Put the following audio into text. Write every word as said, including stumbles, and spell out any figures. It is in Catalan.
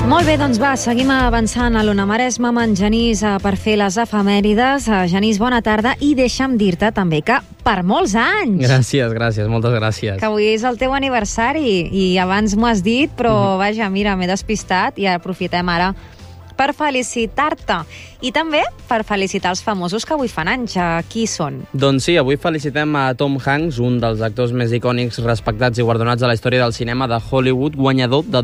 Molt bé, doncs va, seguim avançant a l'Ona Maresma amb en Genís per fer les efemèrides. Genís, bona tarda, i deixa'm dir-te també que per molts anys! Gràcies, gràcies, moltes gràcies. Que avui és el teu aniversari i abans m'ho has dit, però mm-hmm. vaja, mira, m'he despistat i aprofitem ara per felicitar-te. I també per felicitar els famosos que avui fan anys. Qui són? Doncs sí, avui felicitem a Tom Hanks, un dels actors més icònics, respectats i guardonats de la història del cinema de Hollywood, guanyador de